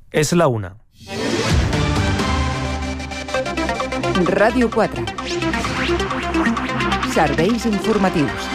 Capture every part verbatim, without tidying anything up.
És la una. Ràdio quatre. Serveis informatius.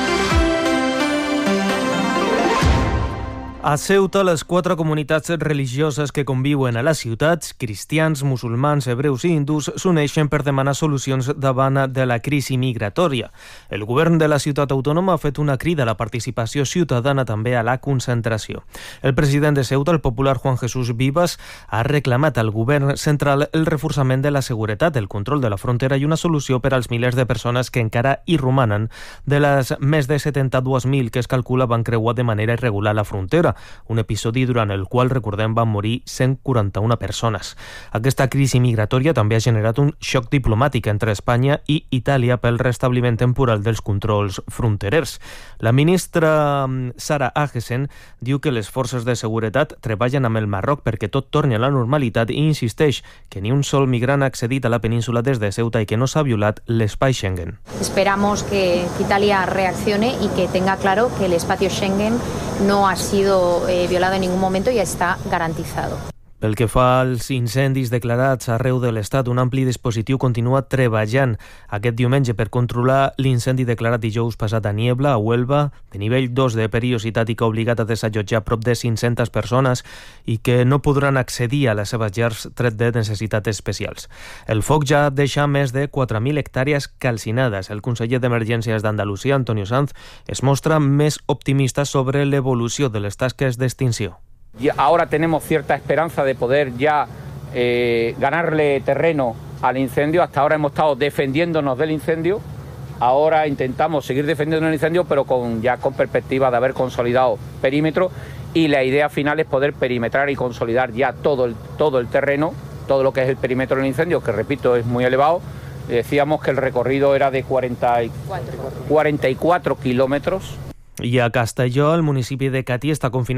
A Ceuta, les quatre comunitats religioses que conviuen a les ciutats, cristians, musulmans, hebreus i hindús, s'uneixen per demanar solucions davant de la crisi migratòria. El govern de la ciutat autònoma ha fet una crida a la participació ciutadana també a la concentració. El president de Ceuta, el popular Juan Jesús Vivas, ha reclamat al govern central el reforçament de la seguretat, el control de la frontera i una solució per als milers de persones que encara hi romanen de les més de setanta-dos mil que es calcula van creuar de manera irregular la frontera. Un episodi durant el qual, recordem, van morir cent quaranta-una persones. Aquesta crisi migratòria també ha generat un xoc diplomàtic entre Espanya i Itàlia pel restabliment temporal dels controls fronterers. La ministra Sara Ahesen diu que les forces de seguretat treballen amb el Marroc perquè tot torni a la normalitat i insisteix que ni un sol migrant ha accedit a la península des de Ceuta i que no s'ha violat l'espai Schengen. Esperamos que Italia reaccione y que tenga claro que el espacio Schengen no ha sido eh, violado en ningún momento y está garantizado. Pel que fa als incendis declarats arreu de l'Estat, un ampli dispositiu continua treballant aquest diumenge per controlar l'incendi declarat dijous passat a Niebla, a Huelva, de nivell dos de perillositat i que ha obligat a desallotjar prop de cinc-centes persones i que no podran accedir a les seves llars tret de necessitats especials. El foc ja deixa més de quatre mil hectàrees calcinades. El conseller d'Emergències d'Andalusia, Antonio Sanz, es mostra més optimista sobre l'evolució de les tasques d'extinció. Y ahora tenemos cierta esperanza de poder ya eh, ganarle terreno al incendio. Hasta ahora hemos estado defendiéndonos del incendio. Ahora intentamos seguir defendiendo el incendio, pero con, ya con perspectiva de haber consolidado perímetro. Y la idea final es poder perimetrar y consolidar ya todo el, todo el terreno, todo lo que es el perímetro del incendio, que repito es muy elevado. Decíamos que el recorrido era de cuarenta y cuatro kilómetros. I a Castelló, el municipi de Catí està confinat